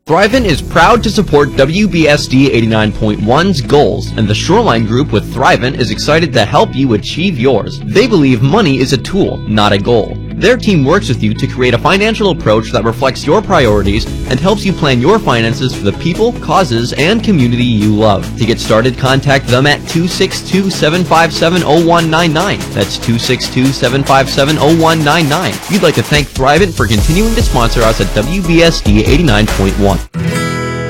Thrivent is proud to support WBSD 89.1's goals, and the Shoreline Group with Thrivent is excited to help you achieve yours. They believe money is a tool, not a goal. Their team works with you to create a financial approach that reflects your priorities and helps you plan your finances for the people, causes, and community you love. To get started, contact them at 262-757-0199. That's 262-757-0199. We'd like to thank Thrivent for continuing to sponsor us at WBSD 89.1.